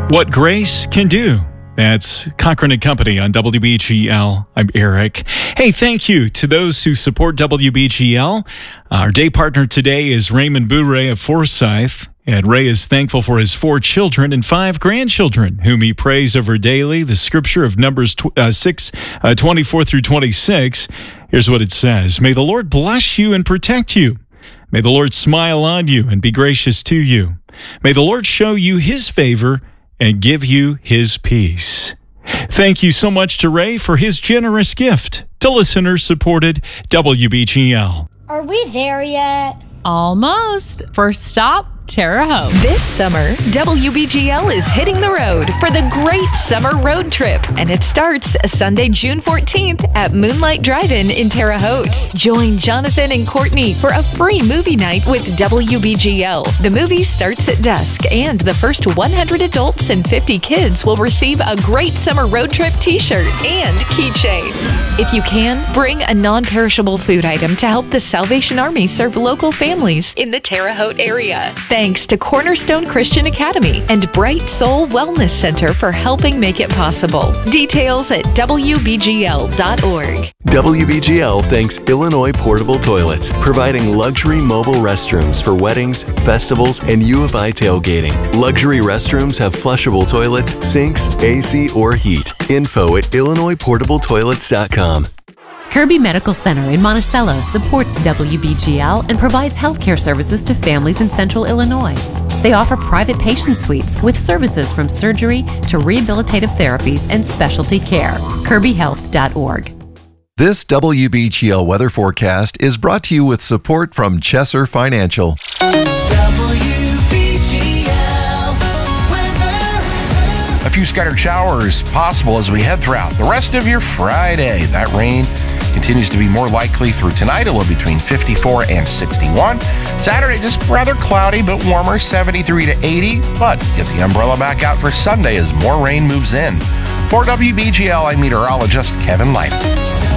What Grace Can Do. That's Cochran and Company on WBGL. I'm Eric. Hey, thank you to those who support WBGL. Our day partner today is Raymond Bourret of Forsyth. And Ray is thankful for his 4 children and 5 grandchildren, whom he prays over daily. The scripture of Numbers 6:24 through 26. Here's what it says. May the Lord bless you and protect you. May the Lord smile on you and be gracious to you. May the Lord show you his favor and give you his peace. Thank you so much to Ray for his generous gift to listener-supported WBGL. Are we there yet? Almost. First stop, Terre Haute. This summer, WBGL is hitting the road for the Great Summer Road Trip, and it starts Sunday, June 14th at Moonlight Drive-In in Terre Haute. Join Jonathan and Courtney for a free movie night with WBGL. The movie starts at dusk, and the first 100 adults and 50 kids will receive a Great Summer Road Trip t-shirt and keychain. If you can, bring a non-perishable food item to help the Salvation Army serve local families in the Terre Haute area. Thanks to Cornerstone Christian Academy and Bright Soul Wellness Center for helping make it possible. Details at WBGL.org. WBGL thanks Illinois Portable Toilets, providing luxury mobile restrooms for weddings, festivals, and U of I tailgating. Luxury restrooms have flushable toilets, sinks, AC, or heat. Info at IllinoisPortableToilets.com. Kirby Medical Center in Monticello supports WBGL and provides healthcare services to families in Central Illinois. They offer private patient suites with services from surgery to rehabilitative therapies and specialty care. KirbyHealth.org. This WBGL weather forecast is brought to you with support from Chesser Financial. A few scattered showers possible as we head throughout the rest of your Friday. That rain continues to be more likely through tonight, a little between 54 and 61. Saturday, just rather cloudy but warmer, 73 to 80. But get the umbrella back out for Sunday as more rain moves in. For WBGL, I'm meteorologist Kevin Light.